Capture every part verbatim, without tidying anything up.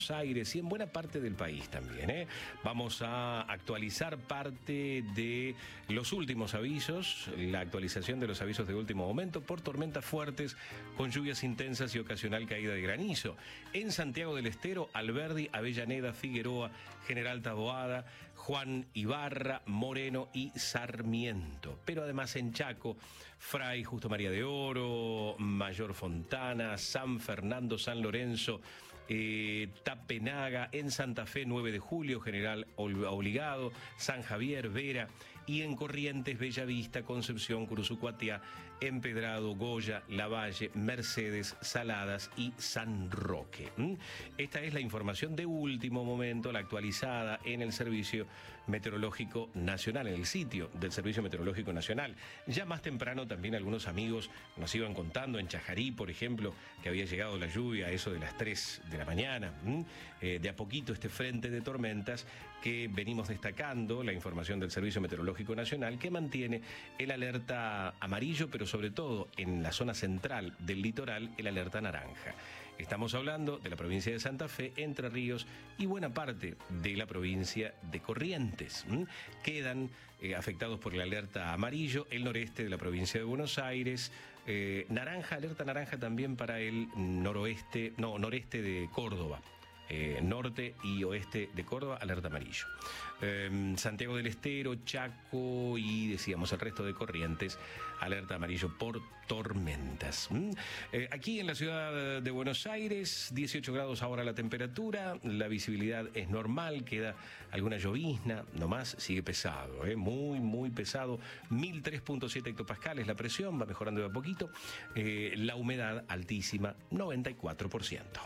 Aires y en buena parte del país también, ¿eh? Vamos a actualizar parte de los últimos avisos, la actualización de los avisos de último momento por tormentas fuertes con lluvias intensas y ocasional caída de granizo. En Santiago del Estero, Alberdi, Avellaneda, Figueroa, General Taboada, Juan Ibarra, Moreno y Sarmiento. Pero además en Chaco, Fray Justo María de Oro, Mayor Fontana, San Fernando, San Lorenzo, eh, Tapenaga, en Santa Fe, nueve de julio, General Obligado, San Javier, Vera, y en Corrientes, Bellavista, Concepción, Curuzucuatiá, Empedrado, Goya, Lavalle, Mercedes, Saladas y San Roque. ¿Mm? Esta es la información de último momento, la actualizada en el Servicio Meteorológico Nacional, en el sitio del Servicio Meteorológico Nacional. Ya más temprano también algunos amigos nos iban contando en Chajarí, por ejemplo, que había llegado la lluvia a eso de las tres de la mañana. ¿Mm? Eh, de a poquito este frente de tormentas que venimos destacando, la información del Servicio Meteorológico Nacional, que mantiene el alerta amarillo, pero sobre todo en la zona central del litoral, el alerta naranja. Estamos hablando de la provincia de Santa Fe, Entre Ríos y buena parte de la provincia de Corrientes. ¿Mm? Quedan eh, afectados por el alerta amarillo el noreste de la provincia de Buenos Aires, eh, naranja, alerta naranja también para el noroeste, no, noreste de Córdoba. Eh, norte y oeste de Córdoba, alerta amarillo. Eh, Santiago del Estero, Chaco y, decíamos, el resto de Corrientes, alerta amarillo por tormentas. ¿Mm? Eh, aquí en la ciudad de Buenos Aires, dieciocho grados ahora la temperatura, la visibilidad es normal, queda alguna llovizna, nomás sigue pesado, ¿eh? muy, muy pesado, mil tres punto siete hectopascales la presión, va mejorando de a poquito, eh, la humedad altísima, noventa y cuatro por ciento.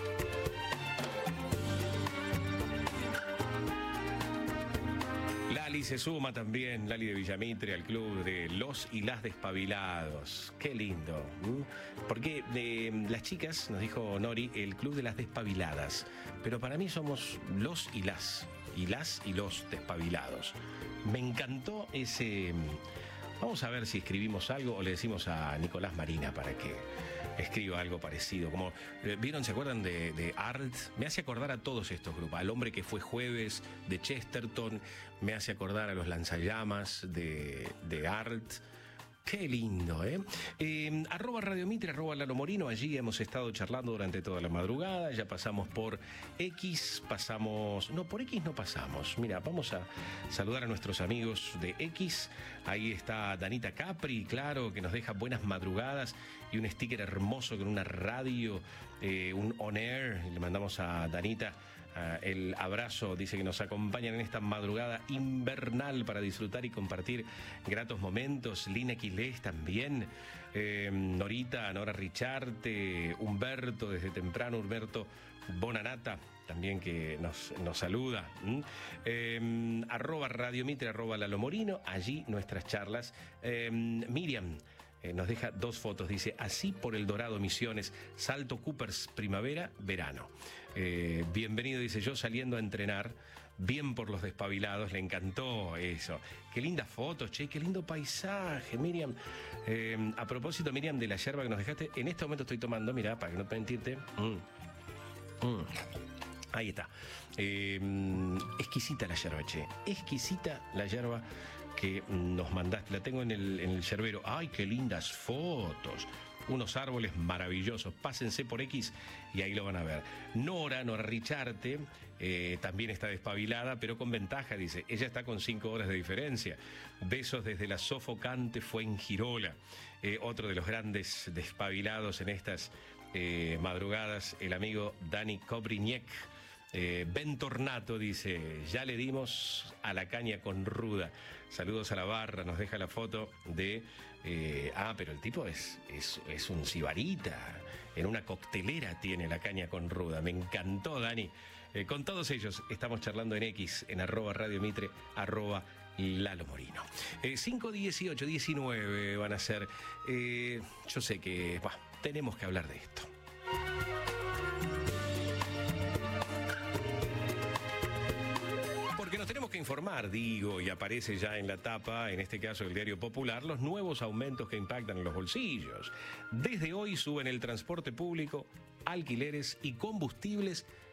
Lali se suma también, Lali de Villamitre, al club de los y las despabilados. Qué lindo. ¿Mm? Porque de las chicas, nos dijo Nori, el club de las despabiladas. Pero para mí somos los y las. Y las y los despabilados. Me encantó ese... Vamos a ver si escribimos algo o le decimos a Nicolás Marina para que escriba algo parecido. Como, ¿vieron? ¿Se acuerdan de, de Art? Me hace acordar a todos estos grupos. Al hombre que fue jueves de Chesterton, me hace acordar a los lanzallamas de, de Art. Qué lindo, ¿eh? eh arroba Radio Mitre, arroba Lalo Morino, allí hemos estado charlando durante toda la madrugada, ya pasamos por X, pasamos... No, por X no pasamos. Mira, vamos a saludar a nuestros amigos de X. Ahí está Danita Capri, claro, que nos deja buenas madrugadas y un sticker hermoso con una radio, eh, un on air. Le mandamos a Danita Uh, el abrazo, dice que nos acompañan en esta madrugada invernal para disfrutar y compartir gratos momentos. Lina Quilés también, eh, Norita, Nora Richarte, Humberto desde temprano, Humberto Bonanata también que nos, nos saluda. ¿Mm? Eh, arroba Radio Mitre, arroba Lalo Morino, allí nuestras charlas. Eh, Miriam Eh, nos deja dos fotos, dice, así por el Dorado Misiones, Salto Coopers, primavera, verano. Eh, bienvenido, dice yo, saliendo a entrenar, bien por los despabilados, le encantó eso. Qué lindas fotos, che, qué lindo paisaje, Miriam. Eh, a propósito, Miriam, de la yerba que nos dejaste, en este momento estoy tomando, mira, para que no mentirte. Mm. Mm. Ahí está. Eh, exquisita la yerba, che, exquisita la yerba que nos mandaste, la tengo en el, en el yerbero. ¡Ay, qué lindas fotos! Unos árboles maravillosos. Pásense por X y ahí lo van a ver. Nora, Nora Richarte, eh, también está despabilada, pero con ventaja, dice. Ella está con cinco horas de diferencia. Besos desde la sofocante Fuengirola. Eh, otro de los grandes despabilados en estas eh, madrugadas, el amigo Dani Kobriñek. Eh, Ben Tornato dice, ya le dimos a la caña con ruda. Saludos a la barra, nos deja la foto de... Eh, ah, pero el tipo es, es, es un sibarita. En una coctelera tiene la caña con ruda. Me encantó, Dani. Eh, con todos ellos estamos charlando en X, en arroba Radio Mitre, arroba Lalo Morino. Eh, cinco, dieciocho, diecinueve van a ser. Eh, yo sé que bah, tenemos que hablar de esto. Porque nos tenemos que informar, digo, y aparece ya en la tapa, en este caso el Diario Popular, los nuevos aumentos que impactan en los bolsillos. Desde hoy suben el transporte público, alquileres y combustibles